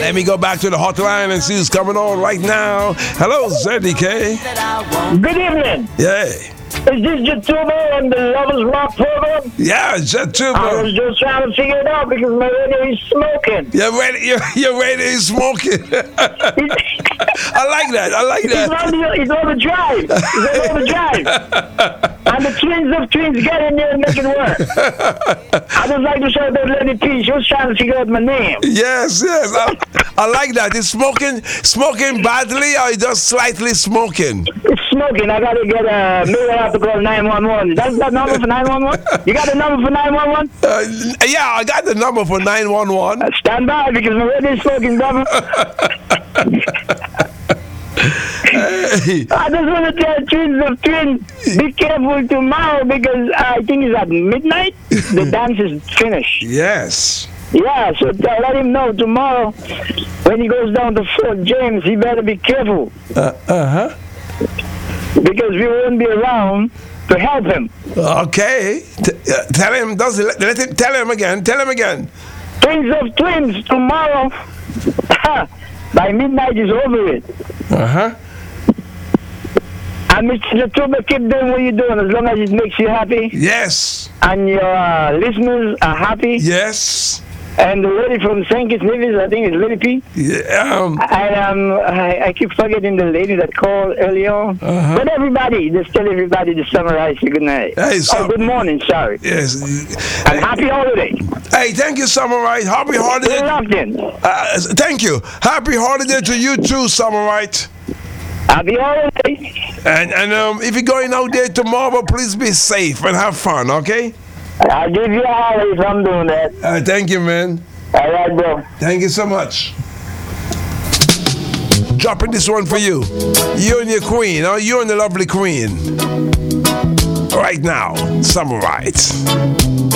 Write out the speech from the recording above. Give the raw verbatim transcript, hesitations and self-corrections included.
Let me go back to the hotline and see who's coming on right now. Hello, Z D K. Good evening. Yeah. Is this Jatuba on the Lovers Rock program? Yeah, Jatuba. I was just trying to figure it out because my radio is smoking. Your radio, your, your radio is smoking. I like that. I like that. It's on the, it's on the drive. It's on the drive. And the twins of twins get in there and make it work. I just like to show that Lady P. She was trying to figure out my name. Yes, yes. I, I like that. It's smoking, smoking badly or just slightly smoking? It's smoking. I got to get a... Maybe I have to call nine one one. That's that number for nine one one? You got the number for nine one one? Uh, yeah, I got the number for nine one one. Uh, stand by because my radio is smoking, brother. Hey. I just want to tell twins of twins, be careful tomorrow because I think it's at midnight. The dance is finished. Yes. Yeah, so tell, let him know tomorrow when he goes down to Fort James, he better be careful. Uh huh. Because we won't be around to help him. Okay. T- uh, tell him. Does let, let him tell him again. Tell him again. Twins of twins tomorrow. By midnight is over it. Uh huh. And Mister Latuba, keep doing what you're doing as long as it makes you happy. Yes. And your uh, listeners are happy. Yes. And the lady from Saint Kitts Nevis, I think it's Lady P. Yeah. Um, And um, I, I keep forgetting the lady that called earlier on. Uh-huh. But everybody, just tell everybody to summarize good night. Hey, so, oh, good morning, sorry. yes. And happy holiday. Hey, thank you, Summerite. Happy We're holiday. locked in. Uh, thank you. Happy holiday to you too, Summerite. Happy holiday. And and um, if you're going out there tomorrow, please be safe and have fun, okay? I'll give you a holler if I'm doing that. Uh, thank you, man. All right, bro. Thank you so much. Dropping this one for you. You and your queen, huh? You and the lovely queen. Right now, Summerite.